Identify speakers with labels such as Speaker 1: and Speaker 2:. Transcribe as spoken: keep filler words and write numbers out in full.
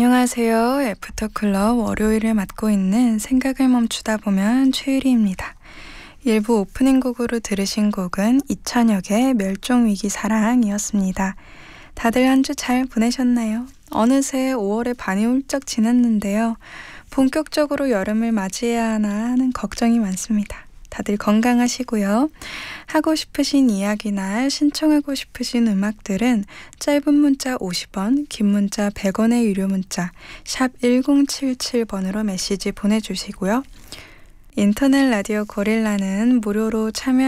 Speaker 1: 안녕하세요. 애프터클럽 월요일을 맡고 있는 생각을 멈추다 보면 최유리입니다. 일부 오프닝 곡으로 들으신 곡은 이찬혁의 멸종위기 사랑이었습니다. 다들 한 주 잘 보내셨나요? 어느새 오월의 반이 훌쩍 지났는데요. 본격적으로 여름을 맞이해야 하나 하는 걱정이 많습니다. 다들 건강하시고요. 하고 싶으신 이야기나 신청하고 싶으신 음악들은 짧은 문자 오십 원, 긴 문자 백 원의 유료 문자 샵 일공칠칠 번으로 메시지 보내주시고요. 인터넷 라디오 고릴라는 무료로 참여